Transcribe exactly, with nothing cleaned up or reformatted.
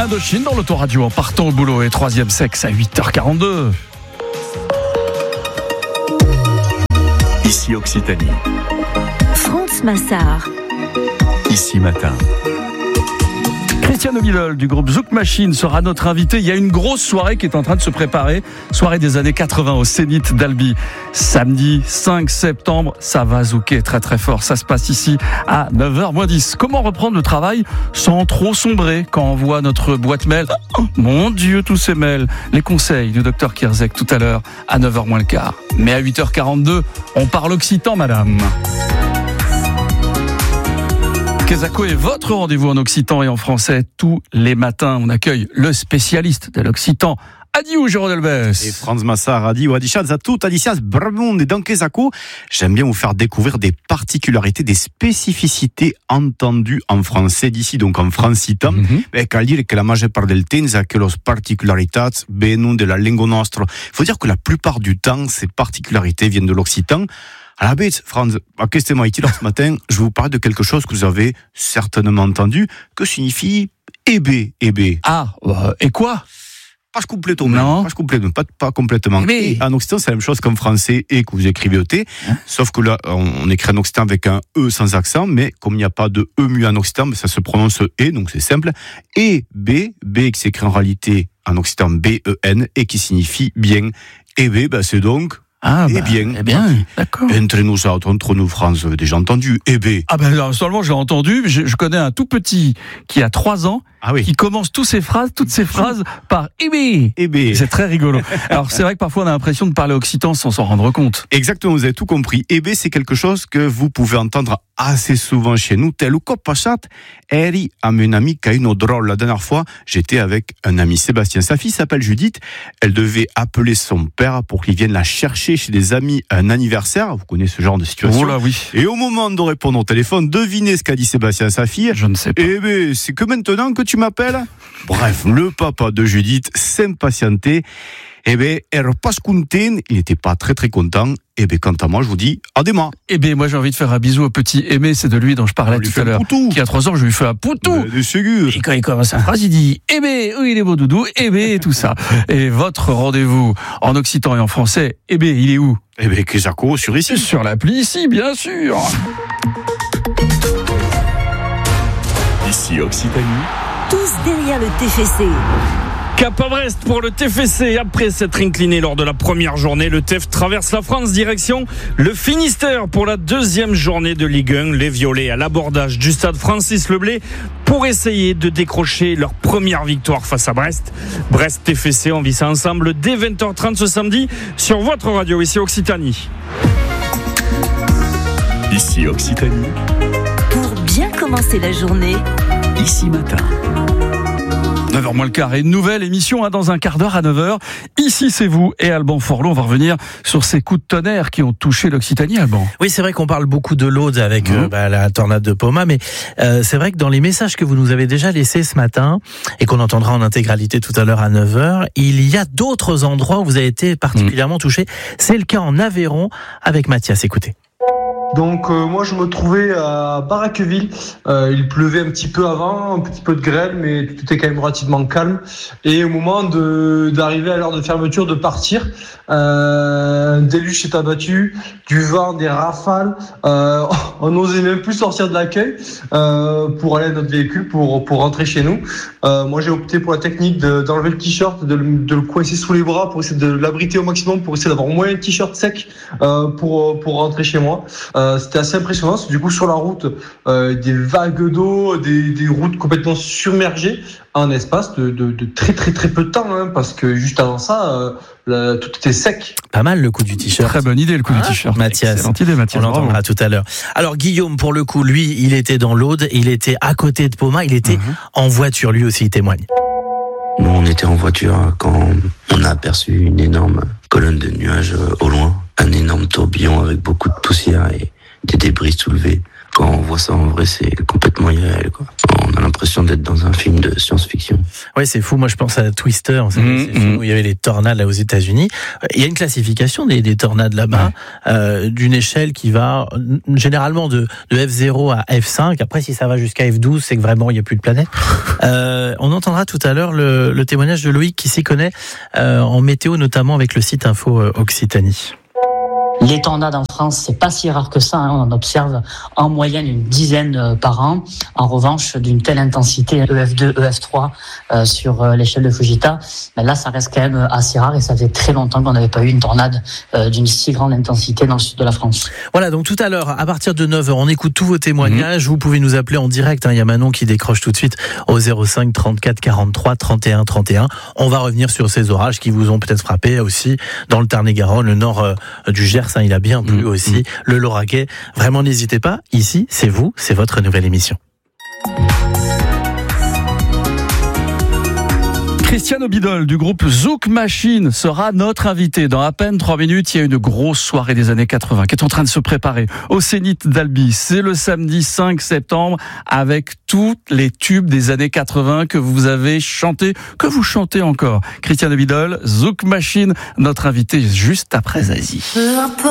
Indochine dans l'autoradio en partant au boulot et troisième sexe à huit heures quarante-deux. Ici Occitanie. France Massard. Ici Matin. Christiane O'Midol du groupe Zouk Machine sera notre invité. Il y a une grosse soirée qui est en train de se préparer. Soirée des années quatre-vingts au Zénith d'Albi. Samedi cinq septembre, ça va zouker très très fort. Ça se passe ici à neuf heures moins dix. Comment reprendre le travail sans trop sombrer quand on voit notre boîte mail? Oh, mon Dieu, tous ces mails. Les conseils du docteur Kierzek tout à l'heure à neuf heures moins le quart. Mais à huit heures quarante-deux, on parle occitan, madame. Kezako est votre rendez-vous en occitan et en français tous les matins. On accueille le spécialiste de l'occitan, Adiou Jérôme Delbès. Et Franz Massard a dit Wadishad Zatout Adicias Brabond et dans Kezako, j'aime bien vous faire découvrir des particularités, des spécificités entendues en français d'ici, donc en francitan. Mm-hmm. E cal dire que la majeure part del temps a que los particularitats vengono de la lingua nostra. Il faut dire que la plupart du temps, ces particularités viennent de l'occitan. À la bête, Franz, à question ce matin, je vais vous parler de quelque chose que vous avez certainement entendu, que signifie ébé, ébé. Ah, euh, et quoi? Pas complètement, non. pas complètement, pas, pas complètement. Mais... En occitan, c'est la même chose qu'en français et que vous écrivez au T, hein? Sauf que là, on, on écrit en occitan avec un E sans accent, mais comme il n'y a pas de E mu en occitan, ça se prononce E, donc c'est simple. Et B, B qui s'écrit en réalité en occitan B E N et qui signifie bien. Et B, ben, c'est donc... Ah, eh bah, bien, eh bien, d'accord. Entre nous, entre nous, France, vous avez déjà entendu, eh bien. Ah ben, alors, seulement, j'ai entendu, je, je connais un tout petit qui a trois ans, ah oui. qui commence toutes ses phrases, toutes ses phrases par eh bien. Eh bien. C'est très rigolo. Alors, c'est vrai que parfois, on a l'impression de parler occitan sans s'en rendre compte. Exactement, vous avez tout compris. Eh bien, c'est quelque chose que vous pouvez entendre assez souvent chez nous. Tel ou copachat, eri a un ami qui a une drôle. La dernière fois, j'étais avec un ami Sébastien. Sa fille s'appelle Judith. Elle devait appeler son père pour qu'il vienne la chercher chez des amis à un anniversaire. Vous connaissez ce genre de situation. Oh là, oui. Et au moment de répondre au téléphone, devinez ce qu'a dit Sébastien à sa fille. Je ne sais pas. Eh bien, c'est que maintenant que tu m'appelles. Bref, le papa de Judith s'impatientait. Eh bien, il n'était pas très très content. Eh bien, quant à moi, je vous dis, à demain. Eh bien, moi, j'ai envie de faire un bisou au petit Aimé, c'est de lui dont je parlais tout à l'heure. Qui a trois ans, je lui fais un poutou. De ségur. Et quand il commence sa phrase, il dit, eh bien, oui, il est beau doudou, eh bien, et tout ça. Et votre rendez-vous en occitan et en français, eh bien, il est où? Eh bien, Kezako, sur ici. Sur l'appli ici, bien sûr. Ici Occitanie. Tous derrière le T F C. Cap à Brest pour le T F C. Après s'être incliné lors de la première journée, le T F traverse la France direction le Finistère pour la deuxième journée de Ligue un. Les Violets à l'abordage du stade Francis Leblay pour essayer de décrocher leur première victoire face à Brest. Brest T F C, on vit ça ensemble dès vingt heures trente ce samedi sur votre radio ici Occitanie. Ici Occitanie. Pour bien commencer la journée, Ici Matin. neuf heures moins le quart et une nouvelle émission hein, dans un quart d'heure à neuf heures. Ici c'est vous et Alban Forlot. On va revenir sur ces coups de tonnerre qui ont touché l'Occitanie, Alban. Oui, c'est vrai qu'on parle beaucoup de l'Aude avec mmh. euh, bah, la tornade de Poma, mais euh, c'est vrai que dans les messages que vous nous avez déjà laissés ce matin et qu'on entendra en intégralité tout à l'heure à neuf heures, il y a d'autres endroits où vous avez été particulièrement mmh. touchés. C'est le cas en Aveyron avec Mathias. Écoutez. Donc euh, moi je me trouvais à Baraqueville, euh, il pleuvait un petit peu avant, un petit peu de grêle, mais tout était quand même relativement calme. Et au moment de d'arriver à l'heure de fermeture, de partir, euh, un déluge s'est abattu, du vent, des rafales, euh, on n'osait même plus sortir de l'accueil euh, pour aller à notre véhicule, pour pour rentrer chez nous. Euh, moi j'ai opté pour la technique de, d'enlever le t-shirt, de le, de le coincer sous les bras pour essayer de l'abriter au maximum, pour essayer d'avoir au moins un t-shirt sec euh, pour pour rentrer chez moi. Euh, c'était assez impressionnant. Du coup, sur la route, euh, des vagues d'eau, des, des routes complètement submergées en espace de, de, de très très très peu de temps, hein, parce que juste avant ça, euh, la, tout était sec. Pas mal le coup du t-shirt. Très bonne idée le coup ah, du t-shirt. Mathias. Excellente idée, Mathias. On l'entendra tout à l'heure. Alors Guillaume, pour le coup, lui, il était dans l'Aude, il était à côté de Poma, il était mm-hmm. en voiture, lui aussi, il témoigne. Nous, on était en voiture quand on a aperçu une énorme colonne de nuages au loin, un énorme tourbillon avec beaucoup de poussière et des débris soulevés. Quand on voit ça en vrai, c'est complètement irréel, quoi. On a l'impression d'être dans un film de science-fiction. Ouais, c'est fou. Moi, je pense à Twister, vous savez, Mmh, ces films où il y avait les tornades là aux États-Unis. Il y a une classification des, des tornades là-bas, ouais. euh, d'une échelle qui va généralement de, de F zéro à F cinq. Après, si ça va jusqu'à F douze, c'est que vraiment il n'y a plus de planète. Euh, on entendra tout à l'heure le, le témoignage de Loïc qui s'y connaît euh, en météo, notamment avec le site Info Occitanie. Les tornades en France, c'est pas si rare que ça. Hein. On en observe en moyenne une dizaine par an. En revanche, d'une telle intensité, E F deux, E F trois euh, sur euh, l'échelle de Fujita, ben là, ça reste quand même assez rare et ça fait très longtemps qu'on n'avait pas eu une tornade euh, d'une si grande intensité dans le sud de la France. Voilà, donc tout à l'heure, à partir de neuf heures, on écoute tous vos témoignages. Mmh. Vous pouvez nous appeler en direct. Hein. Il y a Manon qui décroche tout de suite au zéro cinq trente-quatre quarante-trois trente et un trente et un. On va revenir sur ces orages qui vous ont peut-être frappé aussi dans le Tarn-et-Garonne, le nord euh, du Gers. Hein, il a bien plu mmh. aussi. Mmh. Le Lauragais. Vraiment, n'hésitez pas. Ici, c'est vous, c'est votre nouvelle émission. Christian Obidol du groupe Zouk Machine sera notre invité. Dans à peine trois minutes, il y a une grosse soirée des années quatre-vingts qui est en train de se préparer au Zénith d'Albi. C'est le samedi cinq septembre avec tous les tubes des années quatre-vingts que vous avez chantés, que vous chantez encore. Christian Obidol, Zouk Machine, notre invité juste après Zazie.